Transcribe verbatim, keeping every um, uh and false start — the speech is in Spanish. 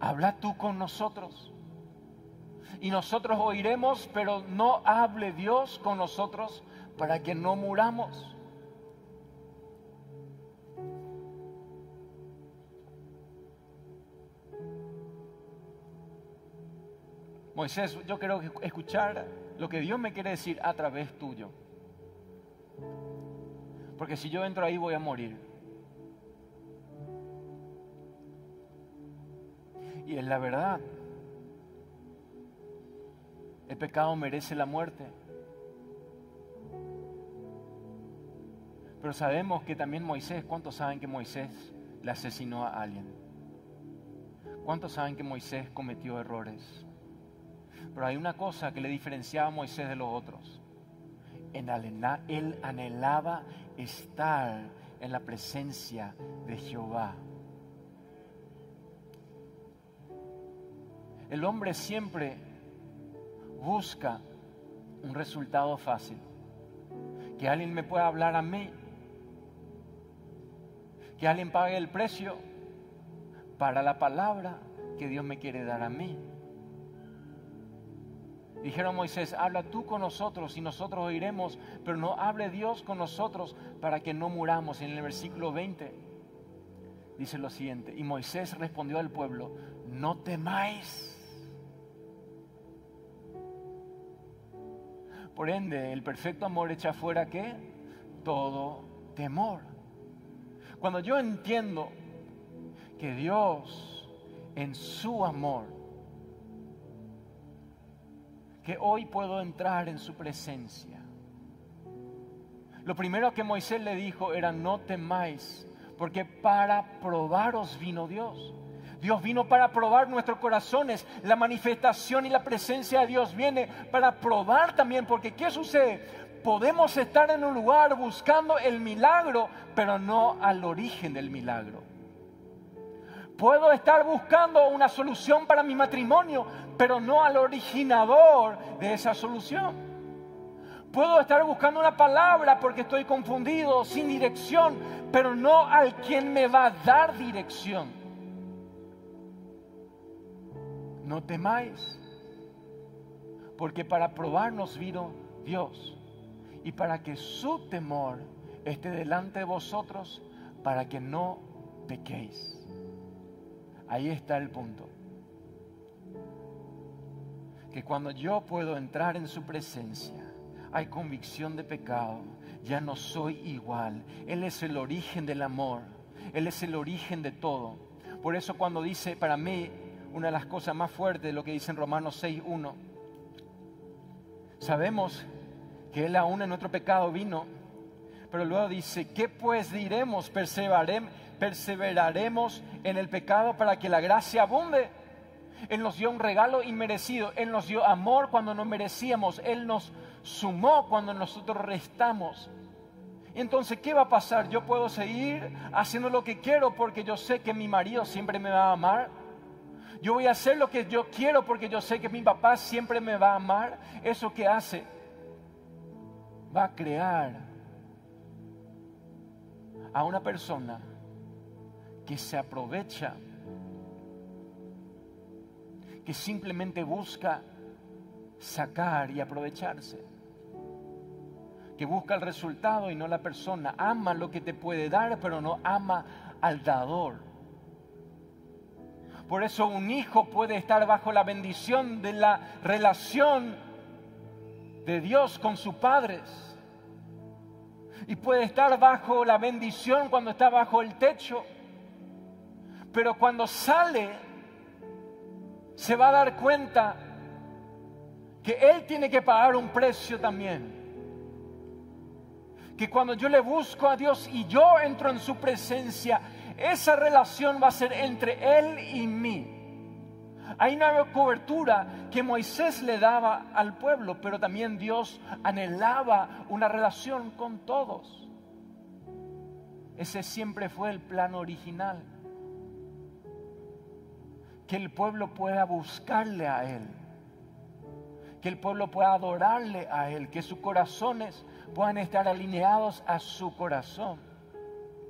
habla tú con nosotros. Y nosotros oiremos, pero no hable Dios con nosotros para que no muramos. Moisés, yo quiero escuchar lo que Dios me quiere decir a través tuyo. Porque si yo entro ahí voy a morir. Y es la verdad. El pecado merece la muerte. Pero sabemos que también Moisés, ¿cuántos saben que Moisés le asesinó a alguien? ¿Cuántos saben que Moisés cometió errores? Pero hay una cosa que le diferenciaba a Moisés de los otros. Él anhelaba estar en la presencia de Jehová. El hombre siempre busca un resultado fácil. Que alguien me pueda hablar a mí. Que alguien pague el precio para la palabra que Dios me quiere dar a mí. Dijeron a Moisés, habla tú con nosotros y nosotros oiremos, pero no hable Dios con nosotros para que no muramos. Y en el versículo veinte dice lo siguiente, y Moisés respondió al pueblo, no temáis. Por ende, el perfecto amor echa fuera ¿qué? Todo temor. Cuando yo entiendo que Dios en su amor, que hoy puedo entrar en su presencia. Lo primero que Moisés le dijo era no temáis, porque para probaros vino Dios. Dios vino para probar nuestros corazones. La manifestación y la presencia de Dios viene para probar también, porque ¿qué sucede? Podemos estar en un lugar buscando el milagro, pero no al origen del milagro. Puedo estar buscando una solución para mi matrimonio, pero no al originador de esa solución. Puedo estar buscando una palabra porque estoy confundido, sin dirección, pero no al quien me va a dar dirección. No temáis, porque para probarnos vino Dios y para que su temor esté delante de vosotros, para que no pequéis. Ahí está el punto. Que cuando yo puedo entrar en su presencia, hay convicción de pecado. Ya no soy igual. Él es el origen del amor. Él es el origen de todo. Por eso cuando dice, para mí, una de las cosas más fuertes de lo que dice en Romanos seis uno. Sabemos que Él aún en nuestro pecado vino. Pero luego dice, ¿qué pues diremos? Perseveraremos. Perseveraremos en el pecado para que la gracia abunde. Él nos dio un regalo inmerecido. Él nos dio amor cuando no merecíamos. Él nos sumó cuando nosotros restamos. Y entonces, ¿qué va a pasar? Yo puedo seguir haciendo lo que quiero porque yo sé que mi marido siempre me va a amar. Yo voy a hacer lo que yo quiero porque yo sé que mi papá siempre me va a amar. ¿Eso qué hace? Va a crear a una persona que se aprovecha, que simplemente busca sacar y aprovecharse, que busca el resultado y no la persona. Ama lo que te puede dar, pero no ama al dador. Por eso un hijo puede estar bajo la bendición de la relación de Dios con sus padres, y puede estar bajo la bendición cuando está bajo el techo. Pero cuando sale, se va a dar cuenta que Él tiene que pagar un precio también. Que cuando yo le busco a Dios y yo entro en su presencia, esa relación va a ser entre Él y mí. Hay una cobertura que Moisés le daba al pueblo, pero también Dios anhelaba una relación con todos. Ese siempre fue el plan original. Que el pueblo pueda buscarle a Él, que el pueblo pueda adorarle a Él, que sus corazones puedan estar alineados a su corazón.